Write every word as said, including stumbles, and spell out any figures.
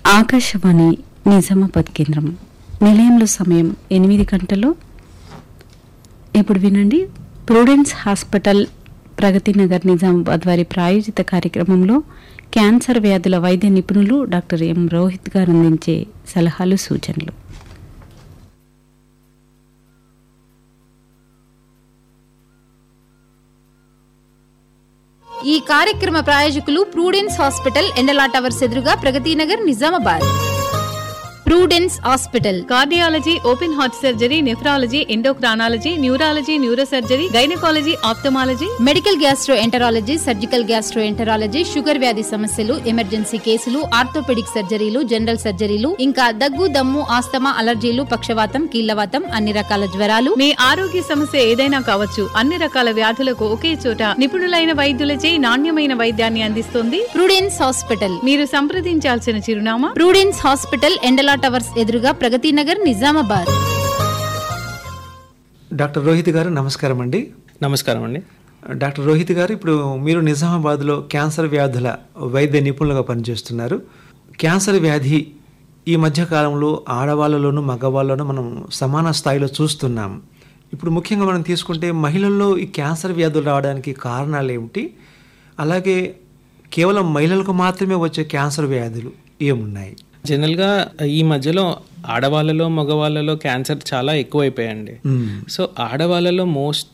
ఆకాశవాణి నిజామాబాద్ కేంద్రం. నిలయంలో సమయం ఎనిమిది గంటలు. ఇప్పుడు వినండి, ప్రూడెన్స్ హాస్పిటల్ ప్రగతి నగర్ నిజామాబాద్ వారి ప్రాయోజిత కార్యక్రమంలో క్యాన్సర్ వ్యాధుల వైద్య నిపుణులు డాక్టర్ ఎం రోహిత్ గారు అందించే సలహాలు, సూచనలు. ఈ కార్యక్రమ ప్రాయోజకులు ప్రూడెన్స్ హాస్పిటల్, ఎండలా టవర్స్ ఎదురుగా, Pragathi Nagar, Nizamabad. Prudence hospital cardiology, open heart surgery, nephrology, endocrinology, neurology, neurosurgery, gynaecology, ophthalmology, medical gastro enterology, surgical gastro enterology, sugar వ్యాధి సమస్యలు, ఎమర్జెన్సీ కేసులు, ఆర్థోపెడిక్ సర్జరీలు, జనరల్ సర్జరీలు, ఇంకా దగ్గు, దమ్ము, ఆస్తమా, అలర్జీలు, పక్షవాతం, కీళ్లవాతం, అన్ని రకాల జ్వరాలు. మీ ఆరోగ్య సమస్య ఏదైనా కావచ్చు. అన్ని రకాల వ్యాధులకు ఒకే చోట నిపుణులైన వైద్యులచే నాణ్యమైన వైద్యాన్ని అందిస్తుంది ప్రూడెన్స్ హాస్పిటల్. మీరు సంప్రదించాల్సిన చిరునామా ప్రూడెన్స్ హాస్పిటల్, ఎండలా టవర్స్ ఎదురుగా, ప్రగతి నగర్, నిజామాబాద్. డాక్టర్ రోహిత్ గారు నమస్కారం అండి. నమస్కారం అండి. డాక్టర్ రోహిత్ గారు, ఇప్పుడు మీరు నిజామాబాద్లో క్యాన్సర్ వ్యాధుల వైద్య నిపుణులుగా పనిచేస్తున్నారు. క్యాన్సర్ వ్యాధి ఈ మధ్య కాలంలో ఆడవాళ్ళలోనూ మగవాళ్ళలోనూ మనం సమాన స్థాయిలో చూస్తున్నాం. ఇప్పుడు ముఖ్యంగా మనం తీసుకుంటే మహిళల్లో ఈ క్యాన్సర్ వ్యాధులు రావడానికి కారణాలు ఏమిటి, అలాగే కేవలం మహిళలకు మాత్రమే వచ్చే క్యాన్సర్ వ్యాధులు ఏమున్నాయి? జనరల్గా ఈ మధ్యలో ఆడవాళ్ళలో మగవాళ్ళలో క్యాన్సర్ చాలా ఎక్కువైపోయాయండి. సో ఆడవాళ్ళలో మోస్ట్